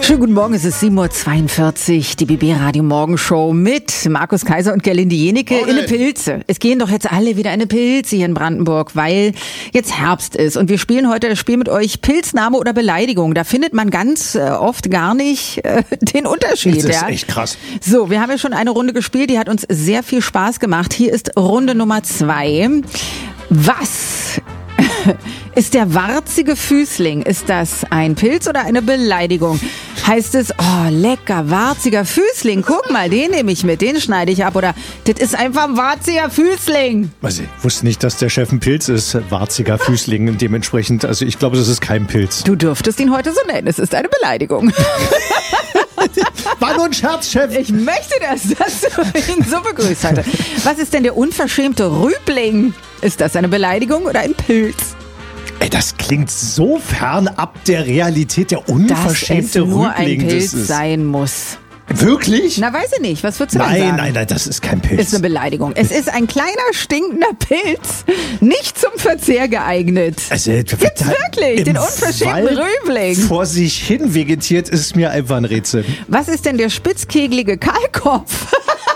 Schönen guten Morgen, es ist 7.42 Uhr, die BB Radio Morgenshow mit Markus Kaiser und Gerlinde Jenecke in eine Pilze. Es gehen doch jetzt alle wieder in eine Pilze hier in Brandenburg, weil jetzt Herbst ist. Und wir spielen heute das Spiel mit euch Pilzname oder Beleidigung. Da findet man ganz oft gar nicht den Unterschied. Das ist echt krass. So, wir haben ja schon eine Runde gespielt, die hat uns sehr viel Spaß gemacht. Hier ist Runde Nummer 2. Was ist der warzige Füßling? Ist das ein Pilz oder eine Beleidigung? Heißt es, oh lecker, warziger Füßling, guck mal, den nehme ich mit, den schneide ich ab. Oder, das ist einfach ein warziger Füßling. Also, ich wusste nicht, dass der Chef ein Pilz ist, warziger Füßling. Und dementsprechend, also ich glaube, das ist kein Pilz. Du dürftest ihn heute so nennen, es ist eine Beleidigung. War nur ein Scherz, Chef. Ich möchte dass du ihn so begrüßt heute. Was ist denn der unverschämte Rübling? Ist das eine Beleidigung oder ein Pilz? Ey, das klingt so fernab der Realität, der unverschämte Dass es nur Rübling. ein Pilz sein muss. Wirklich? Na, weiß ich nicht. Was würdest du denn sagen? Nein, das ist kein Pilz. Ist eine Beleidigung. Es ist ein kleiner, stinkender Pilz, nicht zum Verzehr geeignet. Also, Jetzt wirklich, den unverschämten Rübling. Vor sich hin vegetiert, ist mir einfach ein Rätsel. Was ist denn der spitzkegelige Kahlkopf?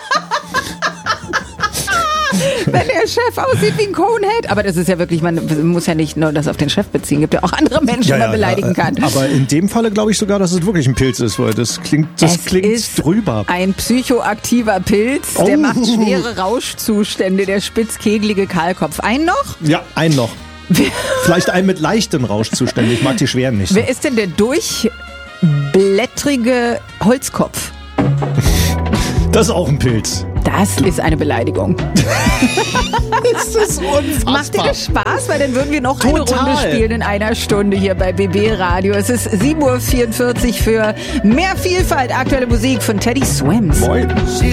Wenn der Chef aussieht wie ein Conehead. Aber das ist ja wirklich, man muss ja nicht nur das auf den Chef beziehen. Gibt ja auch andere Menschen, die man beleidigen kann. Aber in dem Falle glaube ich sogar, dass es wirklich ein Pilz ist, weil das klingt drüber. Ein psychoaktiver Pilz, der macht schwere Rauschzustände, der spitzkegelige Kahlkopf. Einen noch? Ja, einen noch. Vielleicht einen mit leichten Rauschzuständen. Ich mag die schweren nicht so. Wer ist denn der durchblättrige Holzkopf? Das ist auch ein Pilz. Das ist eine Beleidigung. Das ist unfassbar. Macht dir das Spaß? Weil dann würden wir noch Total. eine Runde spielen in einer Stunde hier bei BB Radio. Es ist 7.44 Uhr für mehr Vielfalt. Aktuelle Musik von Teddy Swims. Moin.